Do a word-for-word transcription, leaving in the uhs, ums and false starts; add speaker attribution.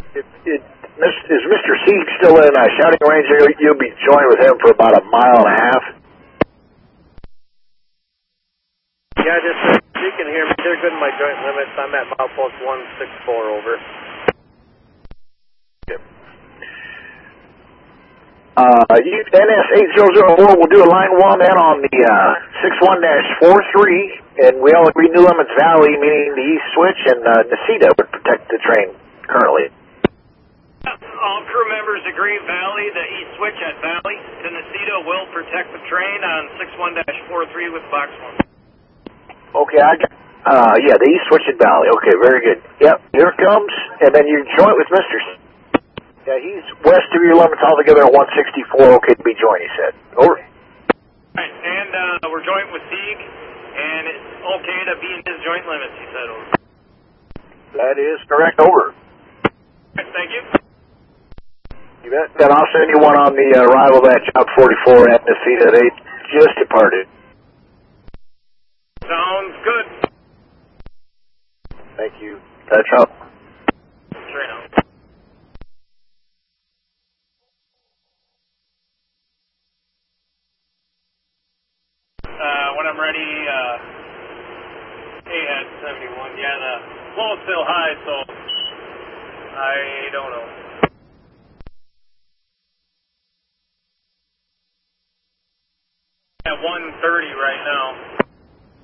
Speaker 1: It, it, is Mister Sieg still in uh, shouting range? You'll be joined with him for about a mile and a half.
Speaker 2: Yeah, just uh, you can hear me. They're good in my joint limits. I'm at milepost one six four, over.
Speaker 1: Yep. Uh, you, N S eight zero zero four will do a line one then on the uh, six one dash four three, and we all agree New Lemons Valley, meaning the east switch, and uh, Necedah would protect the train currently.
Speaker 3: All crew members agree Valley, the east switch at Valley to Necedah will protect the train on six one dash four three with box one.
Speaker 1: Okay, I got, uh, yeah, the east switch at Valley. Okay, very good. Yep, here it comes, and then you joint with Mister Yeah, he's west of your limits altogether at one sixty-four. Okay to be joined, he said. Over.
Speaker 3: Right, and uh, we're joint with Sieg, and it's okay to be in his joint limits, he said. Over.
Speaker 1: That is correct. Over.
Speaker 3: Right, thank you.
Speaker 1: You bet. Then I'll send you one on the uh, arrival of that Job forty-four at Necedah. They just departed.
Speaker 3: Sounds good.
Speaker 1: Thank you. That's up.
Speaker 3: Train out. Uh, when I'm ready, uh, A-head seventy-one. Yeah, the flow is still high, so I don't know. At one thirty right now.